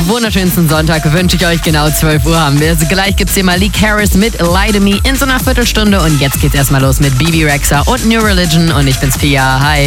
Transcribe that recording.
wunderschönsten Sonntag wünsche ich euch. Genau 12 Uhr haben wir. Also gleich gibt's hier mal Malik Harris mit Lie to Me in so einer Viertelstunde. Und jetzt geht's erstmal los mit Bibi Rexha und New Religion. Und ich bin's Pia. Hi.